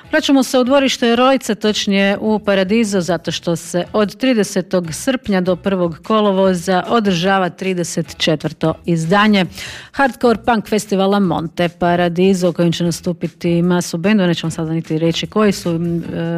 Vraćamo se u dvorište Rojce, točnije u Paradiso, zato što se od 30. srpnja do 1. kolovoza održava 34. izdanje hardcore punk festivala Monte Paradiso, kojim će nastupiti masu bendova, nećemo sada niti reći koji su,